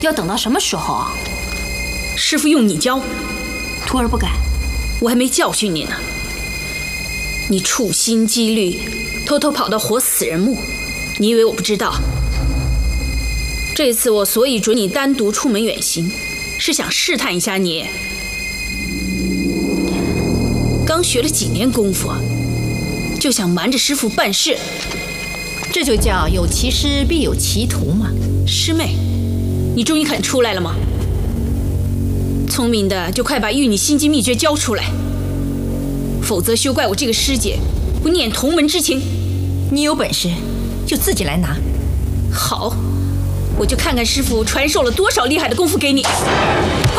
要等到什么时候啊？ 师父用你教， 徒儿不敢。 我还没教训你呢。你处心积虑，偷偷跑到活死人墓，你以为我不知道？这次我所以准你单独出门远行，是想试探一下你。刚学了几年功夫，就想瞒着师父办事， 这就叫有其师必有其徒嘛。 师妹，你终于肯出来了吗？聪明的就快把玉女心经秘诀交出来，否则休怪我这个师姐不念同门之情。 你有本事就自己来拿。 好，我就看看师父传授了多少厉害的功夫给你。快！